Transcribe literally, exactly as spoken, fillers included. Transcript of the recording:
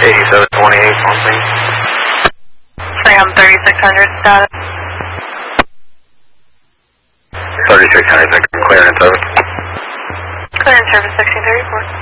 eighty-seven twenty-eight, something. Sam thirty-six hundred status. thirty-six hundred, clearance over. Clearance service sixteen thirty-four.